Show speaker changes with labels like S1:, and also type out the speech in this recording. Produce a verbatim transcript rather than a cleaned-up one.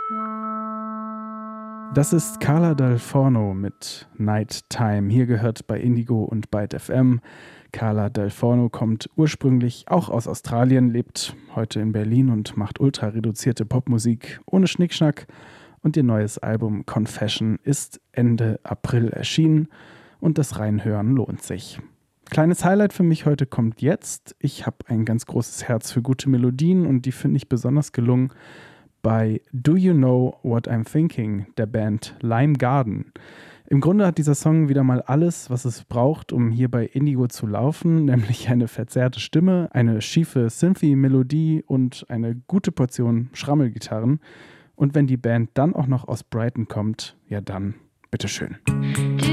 S1: Das ist Carla Dal Forno mit Night Time. Hier gehört bei Indigo und Byte F M. Carla Dal Forno kommt ursprünglich auch aus Australien, lebt heute in Berlin und macht ultra reduzierte Popmusik ohne Schnickschnack. Und ihr neues Album Confession ist Ende April erschienen und das Reinhören lohnt sich. Kleines Highlight für mich heute kommt jetzt. Ich habe ein ganz großes Herz für gute Melodien und die finde ich besonders gelungen bei Do You Know What I'm Thinking, der Band Lime Garden. Im Grunde hat dieser Song wieder mal alles, was es braucht, um hier bei Indigo zu laufen, nämlich eine verzerrte Stimme, eine schiefe Synthy-Melodie und eine gute Portion Schrammelgitarren. Und wenn die Band dann auch noch aus Brighton kommt, ja dann, bitteschön.